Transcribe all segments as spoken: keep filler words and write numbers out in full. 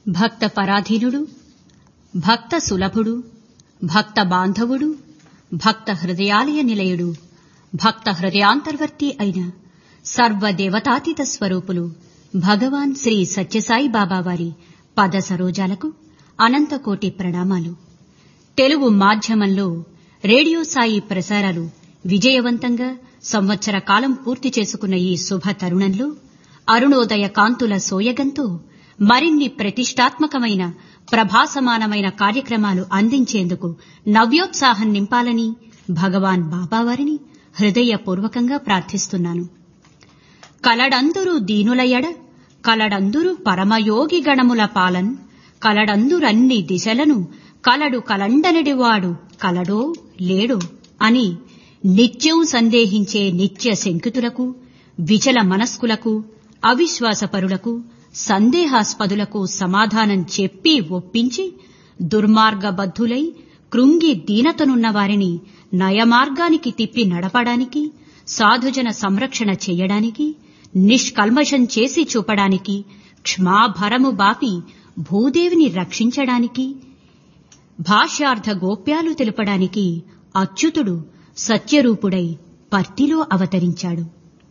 భక్త పరాధీనుడు, భక్త సులభుడు, భక్త బాంధవుడు, భక్త హృదయాలయ నిలయుడు, భక్త హృదయాంతర్వర్తి అయిన సర్వదేవతాతీత స్వరూపులు భగవాన్ శ్రీ సత్యసాయి బాబా వారి పద సరోజాలకు అనంతకోటి ప్రణామాలు. తెలుగు మాధ్యమంలో రేడియో సాయి ప్రసారాలు విజయవంతంగా సంవత్సర కాలం పూర్తి చేసుకున్న ఈ శుభ తరుణంలో అరుణోదయ కాంతుల సోయగంతో మరిన్ని ప్రతిష్టాత్మకమైన ప్రభాసమానమైన కార్యక్రమాలు అందించేందుకు నవ్యోత్సాహం నింపాలని భగవాన్ బాబావారిని హృదయపూర్వకంగా ప్రార్థిస్తున్నాను. కలడందురు దీనులయడ కలడందురు పరమయోగి గణముల పాలన్ కలడందురన్ని దిశలను కలడు కలండనడివాడు కలడో లేడో అని నిత్యం సందేహించే నిత్య శంకితులకు, విచల మనస్కులకు, అవిశ్వాసపరులకు, సందేహాస్పదులకు సమాధానం చెప్పి ఒప్పించి దుర్మార్గబద్ధులై కృంగి దీనతనున్న వారిని నయమార్గానికి తిప్పి నడపడానికి, సాధుజన సంరక్షణ చెయ్యడానికి, నిష్కల్మషం చేసి చూపడానికి, క్షమాభరము బాపి భూదేవిని రక్షించడానికి, భాష్యార్థ గోప్యాలు తెలుపడానికి అచ్యుతుడు సత్యరూపుడై పర్తిలో అవతరించాడు.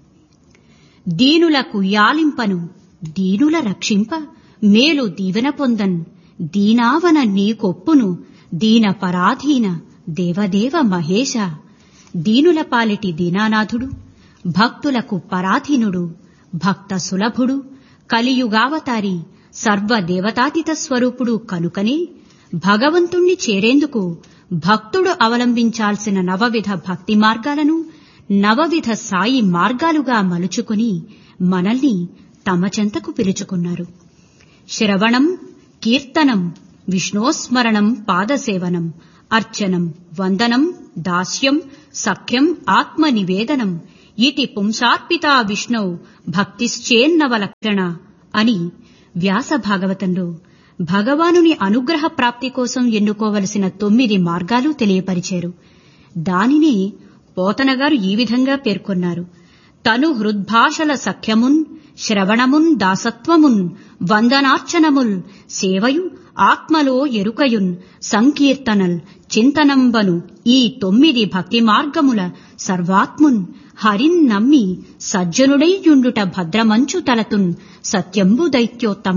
దీనులకు యాలింపను దీనుల రక్షింప మేలు దీవెన పొందన్ దీనావన నీకొప్పును దీన పరాధీన దేవదేవ మహేశ. దీనుల పాలిటి దీనానాథుడు, భక్తులకు పరాధీనుడు, భక్త సులభుడు, కలియుగావతారి సర్వదేవతాతీత స్వరూపుడు కనుకనే భగవంతుణ్ణి చేరేందుకు భక్తుడు అవలంబించాల్సిన నవవిధ భక్తి మార్గాలను నవవిధ సాయి మార్గాలుగా మలుచుకుని మనల్ని తమ చెంతకు పిలుచుకున్నారు. శ్రవణం, కీర్తనం, విష్ణోస్మరణం, పాదసేవనం, అర్చనం, వందనం, దాస్యం, సఖ్యం, ఆత్మనివేదనం ఇతి పుంసార్పితా విష్ణౌ భక్తిశ్చేన్నవలక్షణ అని వ్యాస భాగవతంలో భగవానుని అనుగ్రహ ప్రాప్తి కోసం ఎన్నుకోవలసిన తొమ్మిది మార్గాలు తెలియపరిచారు. దానినే పోతనగారు ఈ విధంగా పేర్కొన్నారు. తను హృద్భాషల సఖ్యమున్, శ్రవణమున్, దాసత్వమున్, వందనార్చనముల్, సేవయు, ఆత్మలో ఎరుకయున్, సంకీర్తనల్, చింతనంబను ఈ తొమ్మిది భక్తి మార్గముల సర్వాత్మున్ హరిన్ నమ్మి సజ్జనుడై యుండుట భద్రమంచు తలతున్ సత్యంబు దైత్యోత్తమ.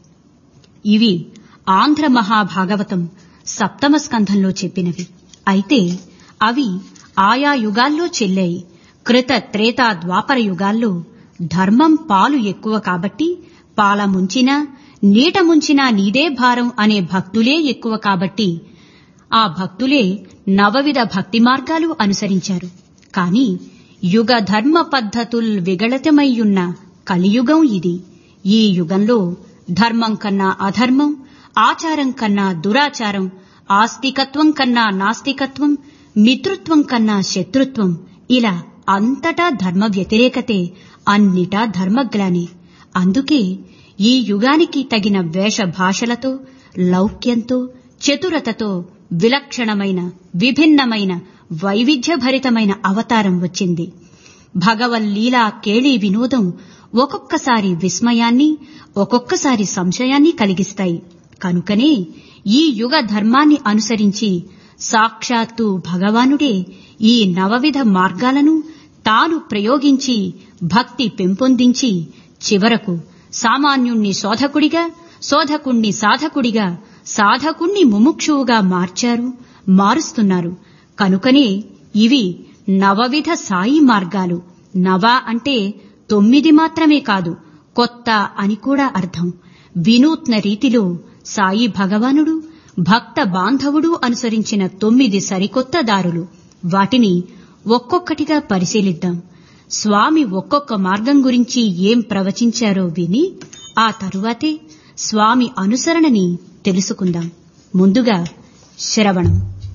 ఇవి ఆంధ్ర మహాభాగవతం సప్తమ స్కంధంలో చెప్పినవి. అయితే అవి ఆయా యుగాల్లో చెల్లాయి. కృత త్రేతా ద్వాపర యుగాల్లో ధర్మం పాలు ఎక్కువ కాబట్టి పాల ముంచినా నీట ముంచినా నీదే భారం అనే భక్తులే ఎక్కువ కాబట్టి ఆ భక్తులే నవవిధ భక్తి మార్గాలు అనుసరించారు. కాని యుగ ధర్మ పద్ధతుల్ విగళితమయ్యున్న కలియుగం ఇది. ఈ యుగంలో ధర్మం కన్నా అధర్మం, ఆచారం కన్నా దురాచారం, ఆస్తికత్వం కన్నా నాస్తికత్వం, మిత్రుత్వం కన్నా శత్రుత్వం, ఇలా అంతటా ధర్మ వ్యతిరేకతే, అన్నిటా ధర్మగ్లాని. అందుకే ఈ యుగానికి తగిన వేష భాషలతో, లౌక్యంతో, చతురతతో విలక్షణమైన, విభిన్నమైన, వైవిధ్యభరితమైన అవతారం వచ్చింది. భగవల్లీలా కేళీ వినోదం ఒక్కొక్కసారి విస్మయాన్ని, ఒక్కొక్కసారి సంశయాన్ని కలిగిస్తాయి. కనుకనే ఈ యుగ ధర్మాన్ని అనుసరించి సాక్షాత్తు భగవానుడే ఈ నవవిధ మార్గాలను తాను ప్రయోగించి భక్తి పెంపొందించి చివరకు సామాన్యుణ్ణి శోధకుడిగా, శోధకుణ్ణి సాధకుడిగా, సాధకుణ్ణి ముముక్షువుగా మార్చారు, మారుస్తున్నారు. కనుకనే ఇవి నవవిధ సాయి మార్గాలు. నవ అంటే తొమ్మిది మాత్రమే కాదు, కొత్త అని కూడా అర్థం. వినూత్న రీతిలో సాయి భగవానుడు, భక్త బాంధవుడు అనుసరించిన తొమ్మిది సరికొత్త దారులు. వాటిని ఒక్కొక్కటిగా పరిశీలిద్దాం. స్వామి ఒక్కొక్క మార్గం గురించి ఏం ప్రవచించారో విని ఆ తరువాతే స్వామి అనుసరణని తెలుసుకుందాం. ముందుగా శ్రవణం.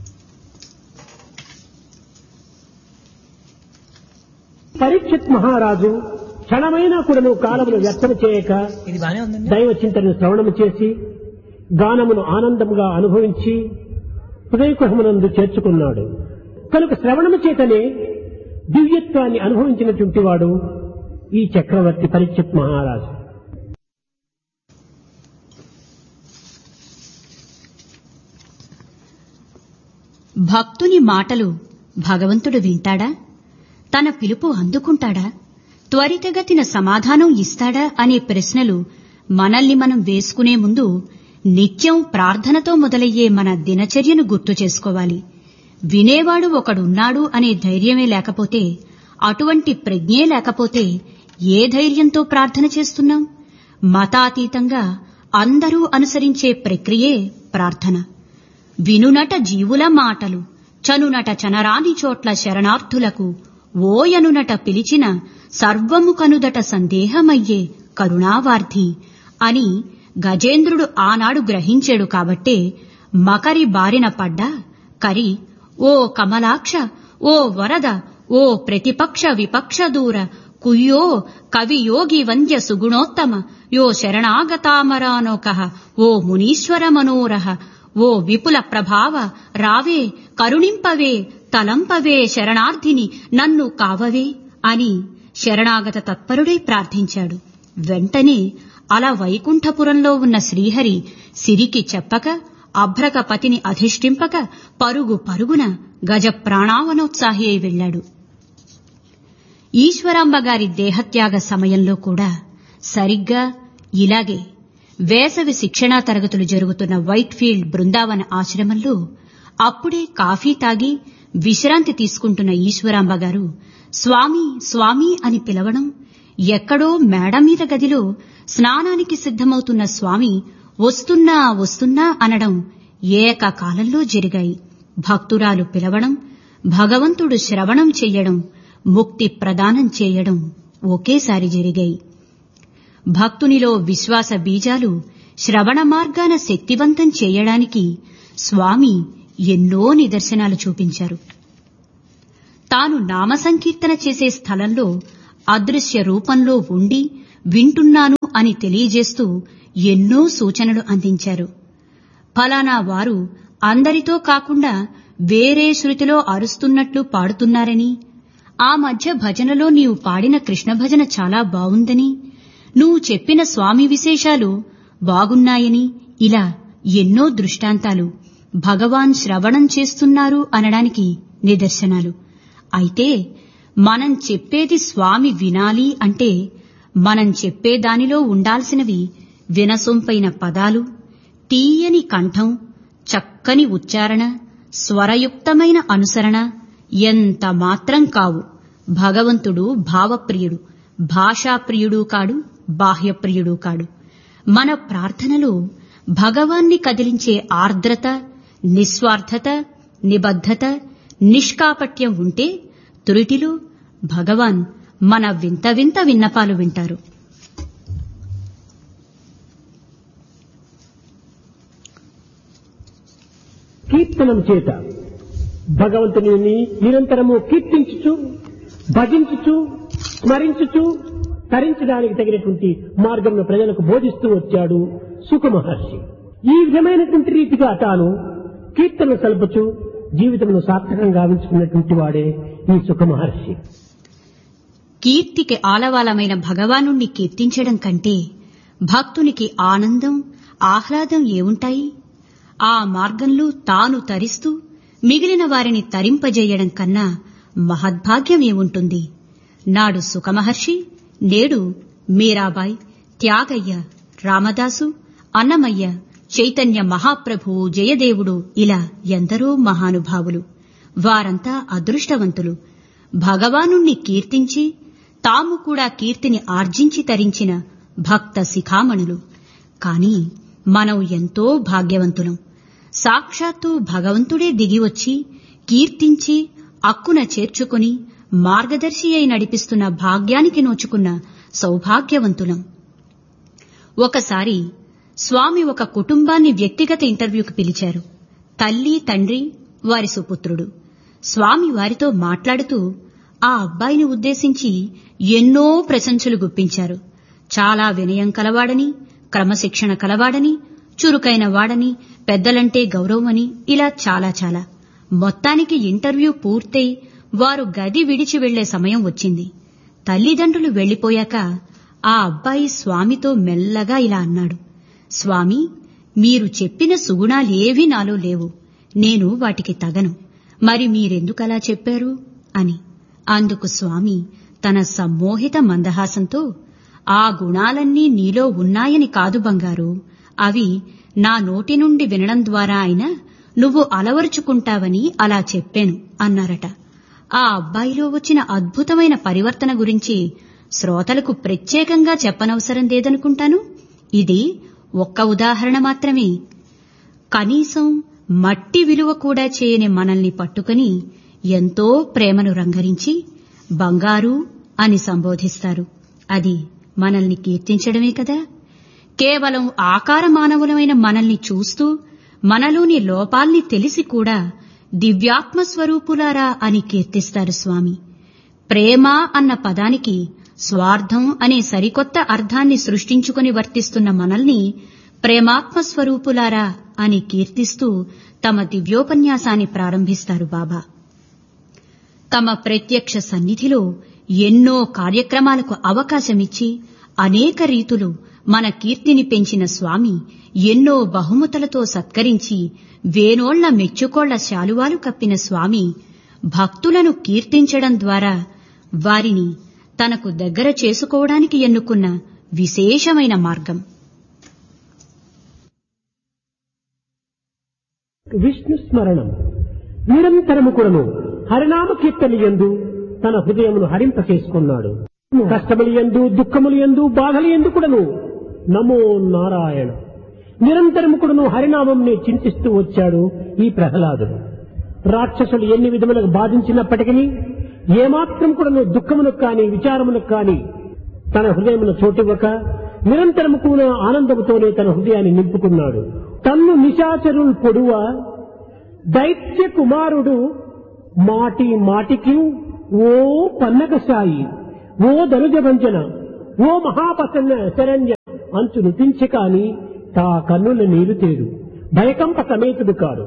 పరీక్షిత్ మహారాజు క్షణమైనా కూడాను కాలమును వ్యర్థం చేయక దైవ చింతనను శ్రవణము చేసి గానమును ఆనందముగా అనుభవించి హృదయకుహమునందు చేర్చుకున్నాడు. కనుక శ్రవణము చేతనే దివ్యత్వాన్ని అనుభవించినటువంటి వాడు ఈ చక్రవర్తి పరీక్షిత్ మహారాజు. భక్తుని మాటలు భగవంతుడు వింటాడా? తన పిలుపు అందుకుంటాడా? త్వరితగతిన సమాధానం ఇస్తాడా అనే ప్రశ్నలు మనల్ని మనం వేసుకునే ముందు నిత్యం ప్రార్థనతో మొదలయ్యే మన దినచర్యను గుర్తు చేసుకోవాలి. వినేవాడు ఒకడున్నాడు అనే ధైర్యమే లేకపోతే, అటువంటి ప్రజ్ఞే లేకపోతే ఏ ధైర్యంతో ప్రార్థన చేస్తున్నాం? మతాతీతంగా అందరూ అనుసరించే ప్రక్రియే ప్రార్థన. వినునట జీవుల మాటలు, చనునట చనరాని చోట్ల శరణార్థులకు, ఓయనునట పిలిచిన సర్వము కనుదట సందేహమయ్యే కరుణావార్ధి అని గజేంద్రుడు ఆనాడు గ్రహించాడు. కాబట్టే మకరి బారిన పడ్డా కరి, ఓ కమలాక్ష, ఓ వరద, ఓ ప్రతిపక్ష విపక్ష దూర, కుయ్యో కవియోగి వంద్య సుగుణోత్తమ, యో శరణాగతామరానోకః, ఓ మునీశ్వర మనోరహ, ఓ విపుల ప్రభావ రావే, కరుణింపవే, తలంపవే శరణార్థిని, నన్ను కావవే అని శరణాగత తత్పరుడై ప్రార్థించాడు. వెంటనే అలా వైకుంఠపురంలో ఉన్న శ్రీహరి సిరికి చెప్పక, అభ్రకపతిని అధిష్ఠింపక పరుగు పరుగున గజ ప్రాణావనోత్సాహి అయి వెళ్లాడు. ఈశ్వరాంబగారి దేహత్యాగ సమయంలో కూడా సరిగ్గా ఇలాగే వేసవి శిక్షణా తరగతులు జరుగుతున్న వైట్ ఫీల్డ్ బృందావన ఆశ్రమంలో అప్పుడే కాఫీ తాగి విశ్రాంతి తీసుకుంటున్న ఈశ్వరాంబగారు స్వామి స్వామి అని పిలవడం, ఎక్కడో మేడ మీద గదిలో స్నానానికి సిద్ధమవుతున్న స్వామి వస్తున్నా వస్తున్నా అనడం ఏకకాలంలో జరిగాయి. భక్తురాలు పిలవడం, భగవంతుడు శ్రవణం చెయ్యడం, ముక్తి ప్రదానం చేయడం ఒకేసారి జరిగాయి. భక్తునిలో విశ్వాస బీజాలు శ్రవణ మార్గాన శక్తివంతం చేయడానికి స్వామి ఎన్నో నిదర్శనాలు చూపించారు. తాను నామ సంకీర్తన చేసే స్థలంలో అదృశ్య రూపంలో ఉండి వింటున్నాను అని తెలియజేస్తూ ఎన్నో సూచనలు అందించారు. ఫలానా వారు అందరితో కాకుండా వేరే శృతిలో అరుస్తున్నట్లు పాడుతున్నారని, ఆ మధ్య భజనలో నీవు పాడిన కృష్ణ భజన చాలా బావుందని, నువ్వు చెప్పిన స్వామి విశేషాలు బాగున్నాయని, ఇలా ఎన్నో దృష్టాంతాలు భగవాన్ శ్రవణం చేస్తున్నారు అనడానికి నిదర్శనాలు. అయితే మనం చెప్పేది స్వామి వినాలి అంటే మనం చెప్పేదానిలో ఉండాల్సినవి వినసొంపైన పదాలు, తీయని కంఠం, చక్కని ఉచ్చారణ, స్వరయుక్తమైన అనుసరణ ఎంత మాత్రం కావు. భగవంతుడు భావప్రియుడు, భాషాప్రియుడు కాడు, బాహ్యప్రియుడు కాడు. మన ప్రార్థనలో భగవాన్ని కదిలించే ఆర్ద్రత, నిస్వార్థత, నిబద్ధత, నిష్కాపట్యం ఉంటే త్రుటిలో భగవాన్ మన వింత వింత విన్నపాలు వింటారు. కీర్తనం చేత భగవంతుని నిరంతరము కీర్తించుచు, భజించుచు, స్మరించుచు తరించడానికి తగినటువంటి మార్గంలో ప్రజలకు బోధిస్తూ వచ్చాడు సుఖ మహర్షి. ఈ విధమైనటువంటి రీతిగా తాను కీర్తనలు సల్పుచు జీవితంలో సార్థకంగా గావించుకున్నటువంటి వాడే ఈ సుఖ మహర్షి. కీర్తికి ఆలవాలమైన భగవానుణ్ణి కీర్తించడం కంటే భక్తునికి ఆనందం, ఆహ్లాదం ఏముంటాయి? ఆ మార్గంలో తాను తరిస్తూ మిగిలిన వారిని తరింపజేయడం కన్నా మహద్భాగ్యం ఏముంటుంది? నాడు సుఖమహర్షి, నేడు మీరాబాయ్, త్యాగయ్య, రామదాసు, అన్నమయ్య, చైతన్య మహాప్రభువు, జయదేవుడు, ఇలా ఎందరో మహానుభావులు. వారంతా అదృష్టవంతులు. భగవానుణ్ణి కీర్తించి తాము కూడా కీర్తిని ఆర్జించి తరించిన భక్త శిఖామణులు. కాని మనం ఎంతో భాగ్యవంతులం. సాక్షాత్తు భగవంతుడే దిగివచ్చి కీర్తించి అక్కున చేర్చుకుని మార్గదర్శి అయి నడిపిస్తున్న భాగ్యానికి నోచుకున్న సౌభాగ్యవంతులం. ఒకసారి స్వామి ఒక కుటుంబాన్ని వ్యక్తిగత ఇంటర్వ్యూకి పిలిచారు. తల్లి, తండ్రి, వారి సుపుత్రుడు. స్వామి వారితో మాట్లాడుతూ ఆ అబ్బాయిని ఉద్దేశించి ఎన్నో ప్రశంసలు గుప్పించారు. చాలా వినయం కలవాడని, క్రమశిక్షణ కలవాడని, చురుకైన వాడని, పెద్దలంటే గౌరవమని, ఇలా చాలా చాలా. మొత్తానికి ఇంటర్వ్యూ పూర్తయి వారు గది విడిచి వెళ్లే సమయం వచ్చింది. తల్లిదండ్రులు వెళ్లిపోయాక ఆ అబ్బాయి స్వామితో మెల్లగా ఇలా అన్నాడు. స్వామి, మీరు చెప్పిన సుగుణాలేవీ నాలో లేవు. నేను వాటికి తగను. మరి మీరెందుకలా చెప్పారు అని. అందుకు స్వామి తన సమ్మోహిత మందహాసంతో, ఆ గుణాలన్నీ నీలో ఉన్నాయని కాదు బంగారు, అవి నా నోటి నుండి వినడం ద్వారా అయినా నువ్వు అలవరుచుకుంటావని అలా చెప్పాను అన్నారట. ఆ అబ్బాయిలో వచ్చిన అద్భుతమైన పరివర్తన గురించి శ్రోతలకు ప్రత్యేకంగా చెప్పనవసరం లేదనుకుంటాను. ఇది ఒక్క ఉదాహరణ మాత్రమే. కనీసం మట్టి విలువ కూడా చేయని మనల్ని పట్టుకుని ఎంతో ప్రేమను రంగరించి బంగారు అని సంబోధిస్తారు. అది మనల్ని కీర్తించడమే కదా. కేవలం ఆకార మానవులమైన మనల్ని చూస్తూ మనలోని లోపాల్ని తెలిసి కూడా దివ్యాత్మ స్వరూపులారా అని కీర్తిస్తారు స్వామి. ప్రేమ అన్న పదానికి స్వార్థం అనే సరికొత్త అర్థాన్ని సృష్టించుకుని వర్తిస్తున్న మనల్ని ప్రేమాత్మ స్వరూపులారా అని కీర్తిస్తూ తమ దివ్యోపన్యాసాన్ని ప్రారంభిస్తారు బాబా. తమ ప్రత్యక్ష సన్నిధిలో ఎన్నో కార్యక్రమాలకు అవకాశమిచ్చి అనేక రీతులు మన కీర్తిని పెంచిన స్వామి ఎన్నో బహుమతులతో సత్కరించి వేనోళ్ల మెచ్చుకోళ్ల శాలువాలు కప్పిన స్వామి భక్తులను కీర్తించడం ద్వారా వారిని తనకు దగ్గర చేసుకోవడానికి ఎన్నుకున్న విశేషమైన మార్గం. విష్ణు స్మరణం నిరంతరము కూడాను హరినామ కీర్తన యందు తన హృదయమును హరింప చేసుకున్నాడు. కష్టములు యందు, దుఃఖములు యందు, బాధలు యందు కూడాను నమో నారాయణ నిరంతరము కూడాను హరినామంని చింతిస్తూ వచ్చాడు ఈ ప్రహ్లాదుడు. రాక్షసులు ఎన్ని విధములకు బాధించినప్పటికీ ఏమాత్రం కూడాను దుఃఖమునకు కాని విచారమునకు కాని తన హృదయమును చోటివ్వక నిరంతరము కూడా ఆనందముతోనే తన హృదయాన్ని నింపుకున్నాడు. తన్ను నిశాచరులు పొడువ దైత్య కుమారుడు మాటి మాటికి ఓ పన్నగసాయి, ఓ ధనుజభంజన, ఓ మహాపసన్న శరణ్య అంచు నృతించి కాని తా కన్నుల నీరు తేడు భయకంప సమేతుడు కాడు.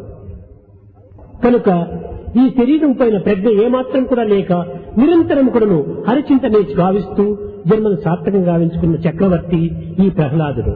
కనుక ఈ శరీరం పైన ప్రజ్ఞ ఏమాత్రం కూడా లేక నిరంతరం కూడాను హరిచింతనే గావిస్తూ జన్మను సార్థకం గావించుకున్న చక్రవర్తి ఈ ప్రహ్లాదుడు.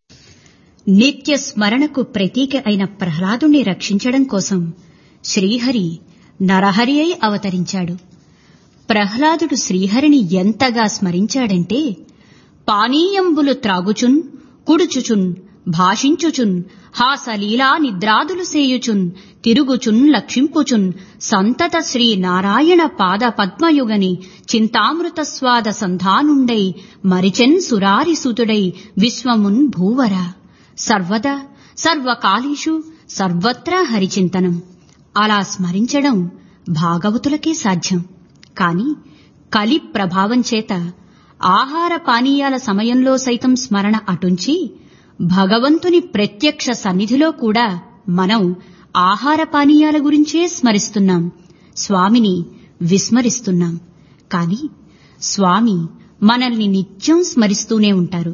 నిత్య స్మరణకు ప్రతీక అయిన ప్రహ్లాదుణ్ణి రక్షించడం కోసం శ్రీహరి నరహరి అయి అవతరించాడు. ప్రహ్లాదుడు శ్రీహరిని ఎంతగా స్మరించాడంటే, పానీయంబులు త్రాగుచున్, కుడుచుచున్, భాషించుచున్, హాసలీలా నిద్రాదులు సేయుచున్, తిరుగుచున్ లక్షింపుచున్, సంతత శ్రీ నారాయణ పాద పద్మయుగని చింతామృత స్వాద సంధానుండై మరిచెన్ సురారిసుతుడై విశ్వమున్ భూవర సర్వదా సర్వకాలీషు సర్వత్రా హరిచింతనం. అలా స్మరించడం భాగవతులకే సాధ్యం. కాని కలి ప్రభావం చేత ఆహార పానీయాల సమయంలో సైతం స్మరణ అటుంచి భగవంతుని ప్రత్యక్ష సన్నిధిలో కూడా మనం ఆహార పానీయాల గురించే స్మరిస్తున్నాం, స్వామిని విస్మరిస్తున్నాం. కాని స్వామి మనల్ని నిత్యం స్మరిస్తూనే ఉంటారు.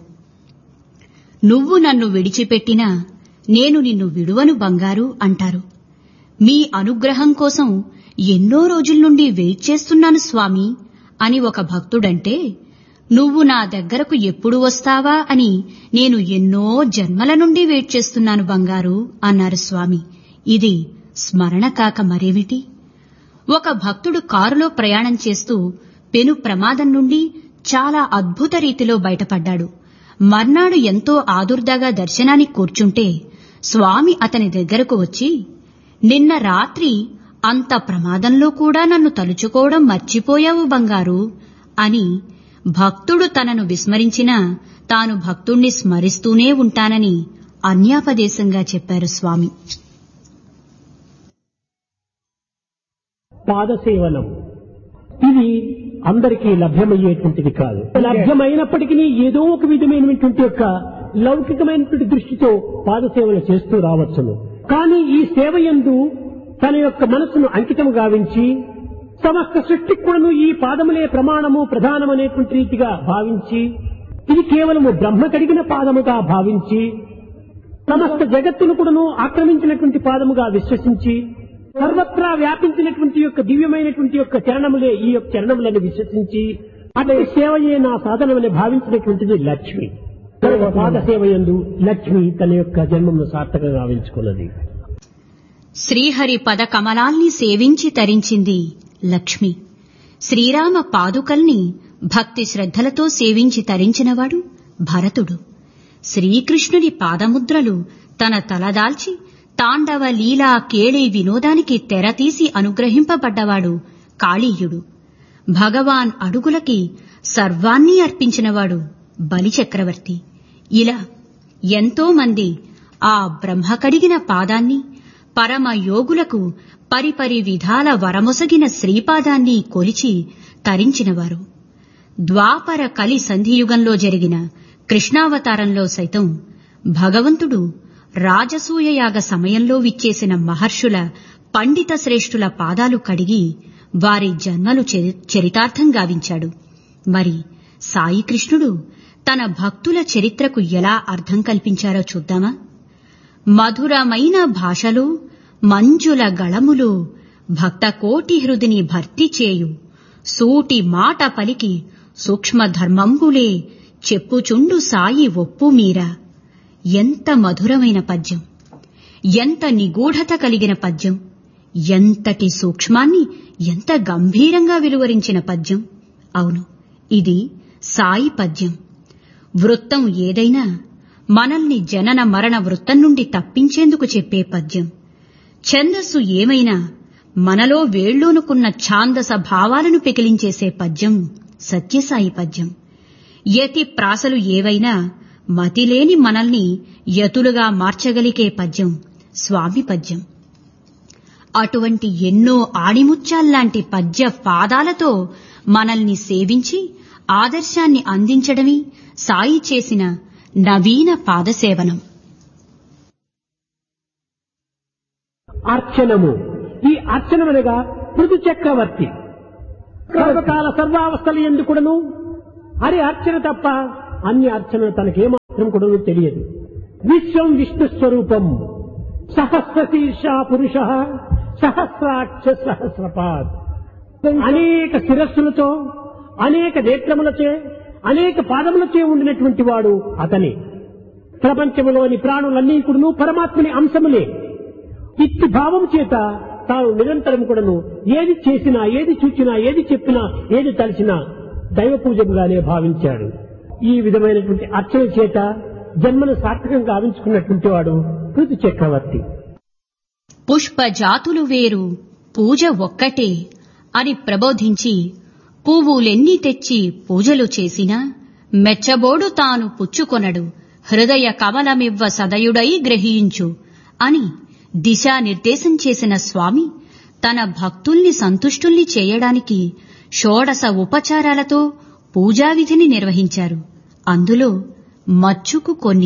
నువ్వు నన్ను విడిచిపెట్టినా నేను నిన్ను విడువను బంగారు అంటారు. మీ అనుగ్రహం కోసం ఎన్నో రోజుల నుండి వెయిట్ చేస్తున్నాను స్వామి అని ఒక భక్తుడంటే, నువ్వు నా దగ్గరకు ఎప్పుడు వస్తావా అని నేను ఎన్నో జన్మల నుండి వెయిట్ చేస్తున్నాను బంగారు అన్నారు స్వామి. ఇది స్మరణ కాక మరేమిటి? ఒక భక్తుడు కారులో ప్రయాణం చేస్తూ పెను ప్రమాదం నుండి చాలా అద్భుత రీతిలో బయటపడ్డాడు. మర్నాడు ఎంతో ఆదుర్దాగా దర్శనానికి కూర్చుంటే స్వామి అతని దగ్గరకు వచ్చి, నిన్న రాత్రి అంత ప్రమాదంలో కూడా నన్ను తలుచుకోవడం మర్చిపోయావు బంగారు అని భక్తుడు తనను విస్మరించినా తాను భక్తుణ్ణి స్మరిస్తూనే ఉంటానని అన్యాపదేశంగా చెప్పారు స్వామి. పాదసేవనం ఇది అందరికీ లభ్యమయ్యేటువంటిది కాదు. లభ్యమైనప్పటికీ ఏదో ఒక విధమైనటువంటి యొక్క లౌకికమైనటువంటి దృష్టితో పాదసేవలు చేస్తూ రావచ్చును. కానీ ఈ సేవ యందు తన యొక్క మనసును అంకితం గావించి సమస్త సృష్టికి కూడాను ఈ పాదములే ప్రమాణము ప్రధానమనేటువంటి రీతిగా భావించి, ఇది కేవలము బ్రహ్మ కడిగిన పాదముగా భావించి, సమస్త జగత్తును కూడాను ఆక్రమించినటువంటి పాదముగా విశ్వసించి, సర్వత్రా వ్యాపించినటువంటి యొక్క దివ్యమైనటువంటి యొక్క చరణములే ఈ యొక్క చరణములను విశ్వసించి, అదే సేవయే నా సాధనమని భావించినటువంటిది లక్ష్మి. పాద సేవయందు లక్ష్మి తన యొక్క జన్మను సార్థకంగా గావించుకున్నది. శ్రీహరి పద కమలాల్ని సేవించి తరించింది లక్ష్మి. శ్రీరామ పాదుకల్ని భక్తి శ్రద్ధలతో సేవించి తరించినవాడు భరతుడు. శ్రీకృష్ణుని పాదముద్రలు తన తలదాల్చి తాండవ లీలా కేళి వినోదానికి తెరతీసి అనుగ్రహింపబడ్డవాడు కాళీయుడు. భగవాన్ అడుగులకి సర్వాన్ని అర్పించినవాడు బలిచక్రవర్తి. ఇలా ఎంతో మంది ఆ బ్రహ్మ కడిగిన పాదాన్ని, పరమ యోగులకు పరిపరి విధాల వరమొసగిన శ్రీపాదాన్ని కొలిచి తరించినవారు. ద్వాపర కలి సంధియుగంలో జరిగిన కృష్ణావతారంలో సైతం భగవంతుడు రాజసూయయాగ సమయంలో విచ్చేసిన మహర్షుల పండిత శ్రేష్ఠుల పాదాలు కడిగి వారి జన్మలు చరితార్థం గావించాడు. మరి సాయి కృష్ణుడు తన భక్తుల చరిత్రకు ఎలా అర్థం కల్పించారో చూద్దామా? మధురమైన భాషలో మంజుల గళములు భక్త కోటి హృదిని భర్తీ చేయు, సూటి మాట పలికి సూక్ష్మ ధర్మంబులే చెప్పుచుండు సాయి ఒప్పు మీరా. ఎంత మధురమైన పద్యం, ఎంత నిగూఢత కలిగిన పద్యం, ఎంతటి సూక్ష్మాన్ని ఎంత గంభీరంగా వెలువరించిన పద్యం. అవును, ఇది సాయి పద్యం. వృత్తం ఏదైనా మనల్ని జనన మరణ వృత్తం నుండి తప్పించేందుకు చెప్పే పద్యం. ఛందస్సు ఏమైనా మనలో వేళ్లూనుకున్న ఛాందస భావాలను పెకిలించేసే పద్యం సత్యసాయి పద్యం. యతి ప్రాసలు ఏవైనా మతిలేని మనల్ని యతులుగా మార్చగలిగే పద్యం స్వామి పద్యం. అటువంటి ఎన్నో ఆణిముత్యాల్లాంటి పద్య పాదాలతో మనల్ని సేవించి ఆదర్శాన్ని అందించడమే సాయి చేసిన నవీన పాదసేవనం. అర్చనము. ఈ అర్చనమనగా పృథు చక్రవర్తి సర్వకాల సర్వావస్థలు ఎందుకుడను హరి అర్చన తప్ప అన్ని అర్చనలు తనకేమాత్రం కూడాను తెలియదు. విశ్వం విష్ణు స్వరూపం, సహస్రశీర్ష పురుష, సహస్రాక్ష సహస్రపాద్. అనేక శిరస్సులతో, అనేక నేత్రములచే, అనేక పాదములచే ఉండినటువంటి వాడు అతనే. ప్రపంచంలోని ప్రాణులన్నీ కూడాను పరమాత్మని అంశములే. ఇట్టి భావం చేత తాను నిరంతరం కూడాను ఏది చేసినా, ఏది చూచినా, ఏది చెప్పినా, ఏది తలిచినా దైవ పూజముగానే భావించాడు. ఈ విధమైనటువంటి అర్చన చేత జన్మను సార్థకంగా గావించుకున్నటువంటి వాడు పృథు చక్రవర్తి. పుష్ప జాతులు వేరు, పూజ ఒక్కటే అని ప్రబోధించి పువ్వులెన్ని తెచ్చి పూజలు చేసినా మెచ్చబోడు తాను పుచ్చుకొనడు, హృదయ కమలమివ్వ సదయుడై గ్రహించు అని దిశానిర్దేశం చేసిన స్వామి తన భక్తుల్ని సంతుష్టుల్ని చేయడానికి షోడశ ఉపచారాలతో పూజావిధిని నిర్వహించారు. అందులో మచ్చుకు కొన్ని.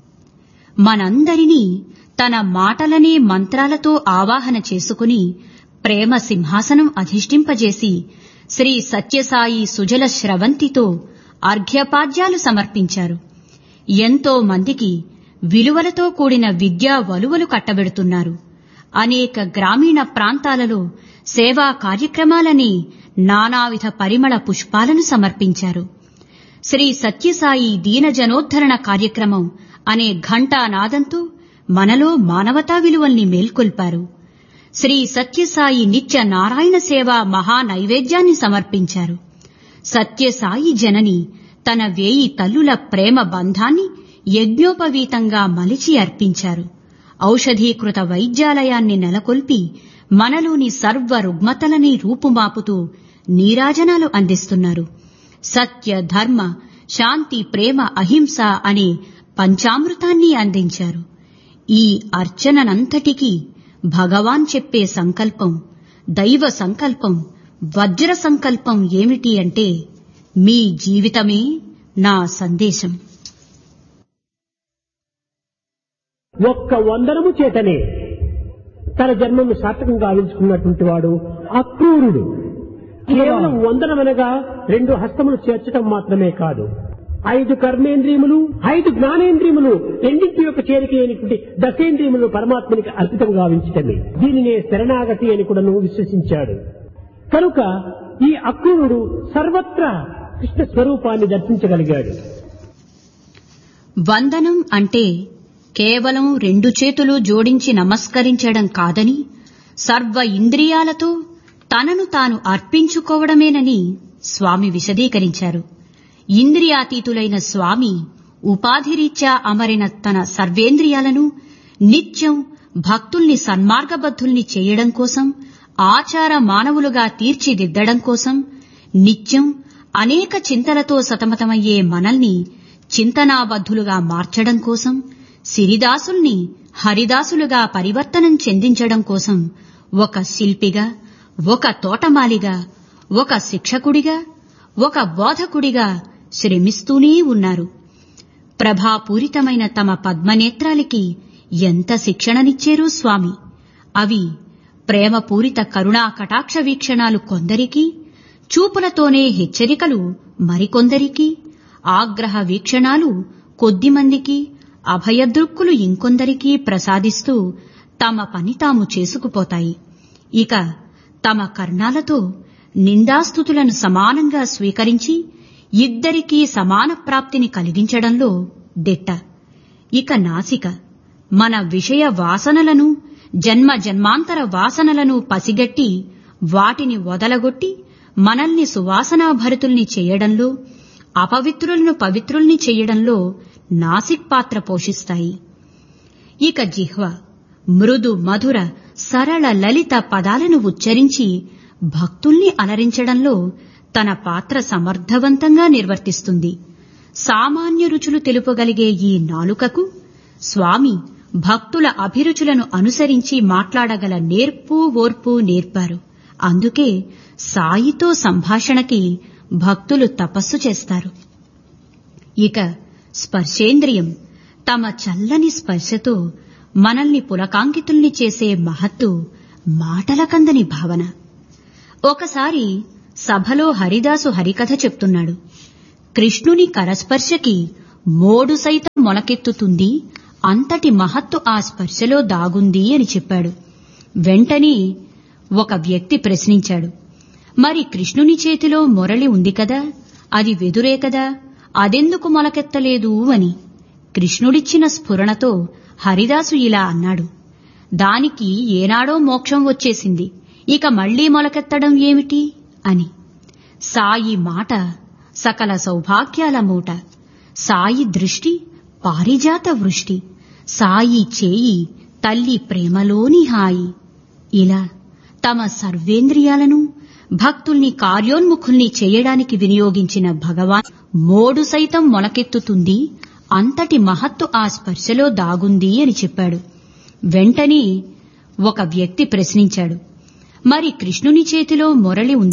మనందరినీ తన మాటలనే మంత్రాలతో ఆవాహన చేసుకుని ప్రేమ సింహాసనం అధిష్ఠింపజేసి శ్రీ సత్యసాయి సుజల స్రవంతితో అర్ఘ్యపాద్యాలు సమర్పించారు. ఎంతో మందికి విలువలతో కూడిన విద్యా వలువలు కట్టబెడుతున్నారు. అనేక గ్రామీణ ప్రాంతాలలో సేవా కార్యక్రమాలని నానావిధ పరిమళ పుష్పాలను సమర్పించారు. శ్రీ సత్యసాయి దీనజనోద్ధరణ కార్యక్రమం అనే ఘంటానాదంతో మనలో మానవతా విలువల్ని మేల్కొల్పారు. శ్రీ సత్యసాయి నిత్య నారాయణ సేవా మహానైవేద్యాన్ని సమర్పించారు. సత్యసాయి జనని తన వేయి తల్లుల ప్రేమ బంధాన్ని యజ్ఞోపవీతంగా మలిచి అర్పించారు. ఔషధీకృత వైద్యాలయాన్ని నెలకొల్పి మనలోని సర్వ రుగ్మతలని రూపుమాపుతూ నీరాజనాలు అందిస్తున్నారు. సత్య, ధర్మ, శాంతి, ప్రేమ, అహింస అనే పంచామృతాన్ని అందించారు. ఈ అర్చననంతటికీ భగవాన్ చెప్పే సంకల్పం, దైవ సంకల్పం, వజ్ర సంకల్పం ఏమిటి అంటే మీ జీవితమే నా సందేశం. ఒక్క వందనము చేతనే తన జన్మను సార్థకంగా గావించుకున్నటువంటి వాడు అక్రూరుడు. కేవలం వందనమనగా రెండు హస్తములు చేర్చడం మాత్రమే కాదు, ఐదు కర్మేంద్రియములు, ఐదు జ్ఞానేంద్రియములు, రెండింటి యొక్క చేరిక అయినటువంటి దశేంద్రియములు పరమాత్మనికి అర్పితం గావించటమే. దీనినే శరణాగతి అని కూడా విశ్వసించాడు. కనుక ఈ అక్రూరుడు సర్వత్రా కృష్ణ స్వరూపాన్ని దర్శించగలిగాడు. వందనం అంటే కేవలం రెండు చేతులు జోడించి నమస్కరించడం కాదని, సర్వ ఇంద్రియాలతో తనను తాను అర్పించుకోవడమేనని స్వామి విశదీకరించారు. ఇంద్రియాతీతులైన స్వామి ఉపాధిరీత్యా అమరిన తన సర్వేంద్రియాలను నిత్యం భక్తుల్ని సన్మార్గబద్ధుల్ని చేయడం కోసం, ఆచార మానవులుగా తీర్చిదిద్దడం కోసం, నిత్యం అనేక చింతలతో సతమతమయ్యే మనల్ని చింతనాబద్ధులుగా మార్చడం కోసం, సిరిదాసుల్ని హరిదాసులుగా పరివర్తనం చెందించడం కోసం ఒక శిల్పిగా, ఒక తోటమాలిగా, ఒక శిక్షకుడిగా, ఒక బోధకుడిగా శ్రమిస్తూనే ఉన్నారు. ప్రభాపూరితమైన తమ పద్మనేత్రాలకి ఎంత శిక్షణనిచ్చారో స్వామి. అవి ప్రేమపూరిత కరుణా కటాక్ష వీక్షణాలు కొందరికి, చూపులతోనే హెచ్చరికలు మరికొందరికి, ఆగ్రహ వీక్షణాలు కొద్దిమందికి, అభయదృక్కులు ఇంకొందరికి ప్రసాదిస్తూ తమ పని తాము చేసుకుపోతాయి. ఇక తమ కర్ణాలతో నిందాస్తుతులను సమానంగా స్వీకరించి ఇద్దరికీ సమాన ప్రాప్తిని కలిగించడంలో దిట్ట. ఇక నాసిక మన విషయ వాసనలను, జన్మ జన్మాంతర వాసనలను పసిగట్టి వాటిని వదలగొట్టి మనల్ని సువాసనాభరితుల్ని చేయడంలో, అపవిత్రులను పవిత్రుల్ని చేయడంలో నాసిక్ పాత్ర పోషిస్తాయి. ఇక జిహ్వ మృదు మధుర సరళ లలిత పదాలను ఉచ్చరించి భక్తుల్ని అలరించడంలో తన పాత్ర సమర్థవంతంగా నిర్వర్తిస్తుంది. సామాన్య రుచులు తెలుపగలిగే ఈ నాలుకకు స్వామి భక్తుల అభిరుచులను అనుసరించి మాట్లాడగల నేర్పు ఓర్పు నేర్పారు. అందుకే సాయితో సంభాషణకి భక్తులు తపస్సు చేస్తారు. ఇక స్పర్శేంద్రియం తమ చల్లని స్పర్శతో మనల్ని పులకాంకితుల్ని చేసే మహత్తు మాటలకందని భావన. ఒకసారి సభలో హరిదాసు హరికథ చెప్తున్నాడు. కృష్ణుని కరస్పర్శకి మోడు సైతం మొలకెత్తుతుంది, అంతటి మహత్తు ఆ స్పర్శలో దాగుంది అని చెప్పాడు. వెంటనే ఒక వ్యక్తి ప్రశ్నించాడు, మరి కృష్ణుని చేతిలో మురళి ఉంది కదా, అది వెదురే కదా, అదెందుకు మొలకెత్తలేదు అని. కృష్ణుడిచ్చిన స్ఫురణతో హరిదాసు ఇలా అన్నాడు, దానికి ఏనాడో మోక్షం వచ్చేసింది, ఇక మళ్లీ మొలకెత్తడం ఏమిటి అని. సాయి మాట సకల సౌభాగ్యాల మూట, సాయి దృష్టి పారిజాత వృష్టి, సాయి చేయి తల్లి ప్రేమలోని హాయి. ఇలా తమ సర్వేంద్రియాలను భక్తుల్ని కార్యోన్ముఖుల్ని చేయడానికి వినియోగించిన భగవాన్ మోడు సైతం మొలకెత్తుతుంది, అంతటి మహత్తు ఆ స్పర్శలో దాగుంది అని చెప్పాడు. వెంటనే ఒక వ్యక్తి ప్రశ్నించాడు, మరి కృష్ణుని చేతిలో మురళి ఉంది